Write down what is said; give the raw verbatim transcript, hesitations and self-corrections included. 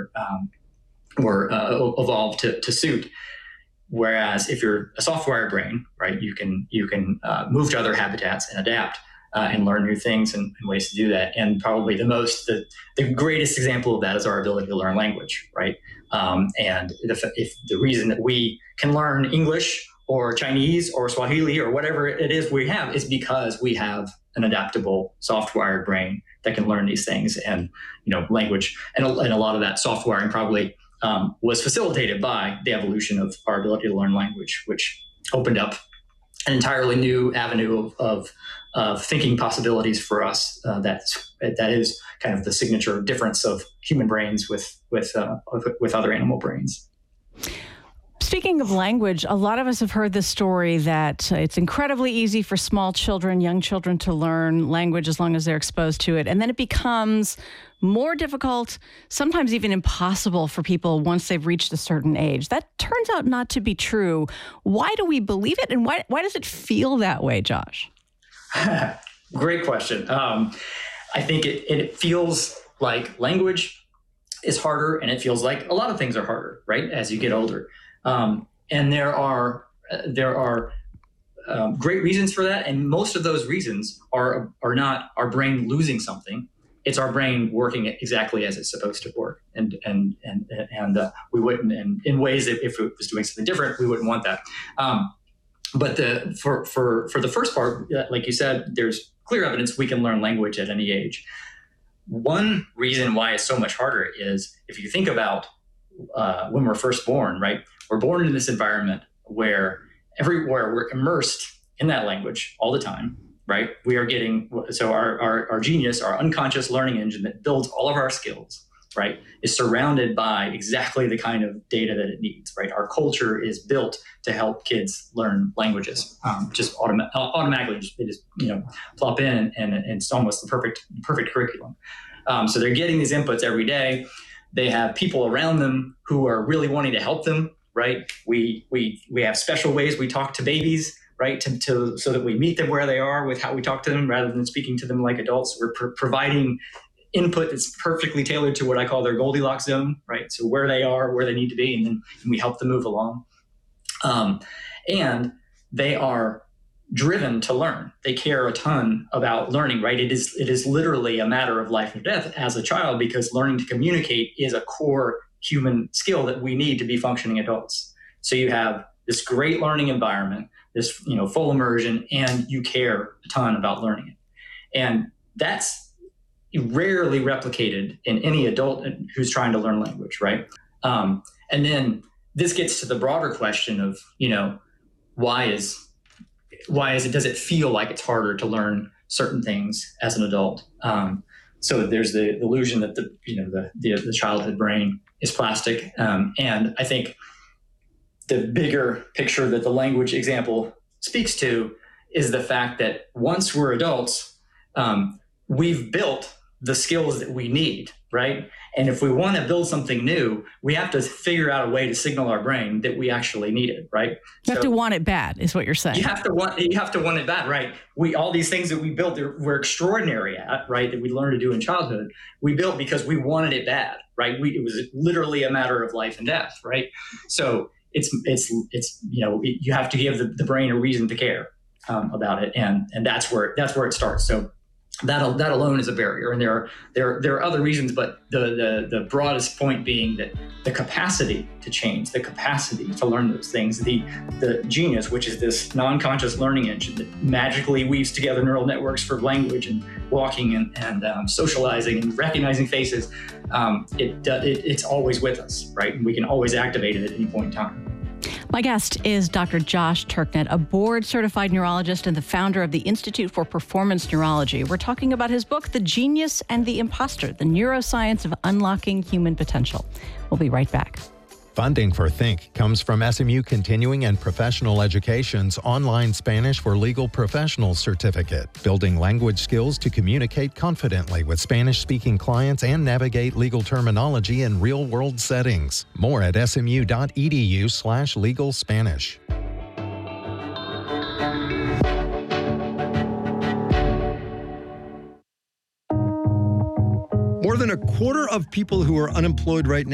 were um, were uh, evolved to, to suit. Whereas if you're a soft-wired brain, right, you can you can uh, move to other habitats and adapt uh, and learn new things and, and ways to do that. And probably the most, the, the greatest example of that is our ability to learn language, right? Um, and if, if the reason that we can learn English or Chinese or Swahili or whatever it is we have is because we have an adaptable soft-wired brain that can learn these things. And, you know, language and a, and a lot of that soft wiring probably um, was facilitated by the evolution of our ability to learn language, which opened up an entirely new avenue of, of, of thinking possibilities for us. Uh, that's, that is kind of the signature difference of human brains with, with, uh, with other animal brains. Speaking of language, a lot of us have heard the story that it's incredibly easy for small children, young children to learn language as long as they're exposed to it. And then it becomes more difficult, sometimes even impossible for people once they've reached a certain age. That turns out not to be true. Why do we believe it? And why, why does it feel that way, Josh? Great question. Um, I think it, it feels like language is harder, and it feels like a lot of things are harder, right, as you get older. Um, and there are uh, there are um, great reasons for that, and most of those reasons are are not our brain losing something. It's our brain working exactly as it's supposed to work, and and and and uh, we wouldn't, and in ways that if it was doing something different, we wouldn't want that. Um, but the for for for the first part, like you said, there's clear evidence we can learn language at any age. One reason why it's so much harder is if you think about uh, when we're first born, right? We're born in this environment where everywhere we're immersed in that language all the time, right? We are getting, so our, our, our genius, our unconscious learning engine that builds all of our skills, right, is surrounded by exactly the kind of data that it needs, right? Our culture is built to help kids learn languages, um, just automa- automatically, just, they just, you know, plop in and, and, and it's almost the perfect, perfect curriculum. Um, so they're getting these inputs every day. They have people around them who are really wanting to help them, right? We we we have special ways we talk to babies, right? To, to so that we meet them where they are with how we talk to them rather than speaking to them like adults. We're pr- providing input that's perfectly tailored to what I call their Goldilocks zone, right? So where they are, where they need to be, and then and we help them move along. Um, and they are driven to learn. They care a ton about learning, right? It is it is literally a matter of life and death as a child, because learning to communicate is a core human skill that we need to be functioning adults. So you have this great learning environment, this, you know, full immersion, and you care a ton about learning it. And that's rarely replicated in any adult who's trying to learn language, right? Um, and then this gets to the broader question of, you know, why is why is it, does it feel like it's harder to learn certain things as an adult? Um, so there's the illusion that the, you know, the, the, the childhood brain is plastic. Um, and I think the bigger picture that the language example speaks to is the fact that once we're adults, um, we've built the skills that we need, right? And if we want to build something new, we have to figure out a way to signal our brain that we actually need it, right? You so have to want it bad, is what you're saying. You have to want you have to want it bad, right? We all these things that we built, we're extraordinary at, right? That we learned to do in childhood, we built because we wanted it bad, right? We, it was literally a matter of life and death, right? So it's it's it's you know you have to give the, the brain a reason to care um, about it, and and that's where that's where it starts. So that that alone is a barrier, and there are there there are other reasons, but the, the the broadest point being that the capacity to change, the capacity to learn those things, the the genius, which is this non-conscious learning engine that magically weaves together neural networks for language and walking and and um, socializing and recognizing faces, um, it, it it's always with us, right? And we can always activate it at any point in time. My guest is Doctor Josh Turknett, a board-certified neurologist and the founder of the Institute for Performance Neurology. We're talking about his book, The Genius and the Imposter, The Neuroscience of Unlocking Human Potential. We'll be right back. Funding for Think comes from S M U Continuing and Professional Education's online Spanish for Legal Professionals certificate, building language skills to communicate confidently with Spanish-speaking clients and navigate legal terminology in real-world settings. More at smu.edu slash legal Spanish. More than a quarter of people who are unemployed right now